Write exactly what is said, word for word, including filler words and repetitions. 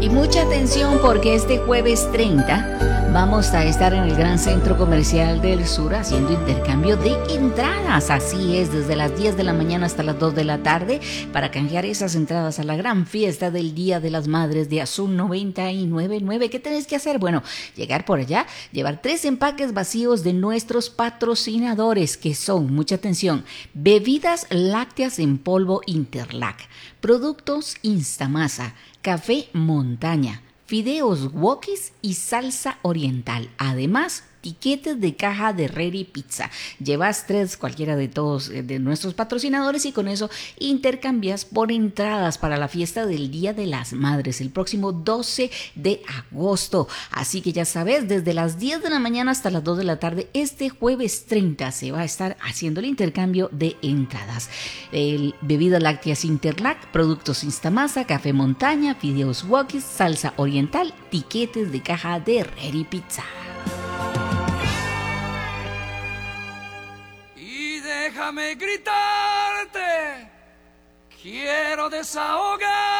Y mucha atención porque este jueves treinta vamos a estar en el Gran Centro Comercial del Sur haciendo intercambio de entradas. Así es, desde las diez de la mañana hasta las dos de la tarde para canjear esas entradas a la gran fiesta del Día de las Madres de Azul noventa y nueve punto nueve. ¿Qué tenés que hacer? Bueno, llegar por allá, llevar tres empaques vacíos de nuestros patrocinadores que son, mucha atención, bebidas lácteas en polvo Interlac, productos Instamasa, café Montaña, fideos wokis y salsa oriental. Además, tiquetes de caja de Reri Pizza. Llevas tres, cualquiera de todos de nuestros patrocinadores, y con eso intercambias por entradas para la fiesta del Día de las Madres el próximo doce de agosto. Así que ya sabes, desde las diez de la mañana hasta las dos de la tarde, este jueves treinta se va a estar haciendo el intercambio de entradas. El bebidas lácteas Interlac, productos Instamasa, café Montaña, fideos wokis, salsa oriental, tiquetes de caja de Reri Pizza. Déjame gritarte, quiero desahogar